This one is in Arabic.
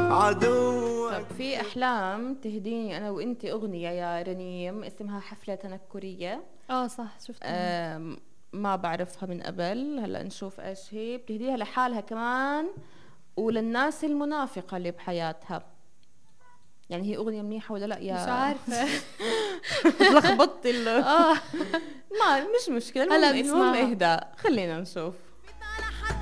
عدوك. طب في أحلام تهديني أنا وإنتي أغنية يا رنيم اسمها حفلة تنكرية. صح شفتها. ما بعرفها من قبل، هلا نشوف ايش هي. بتهديها لحالها كمان وللناس المنافقة اللي بحياتها. يعني هي أغنية منيحة ولا لا يا مش عارفة. لخبطت ما مش مشكلة. هلا المهم بنسمعها. إهداء، خلينا نشوف.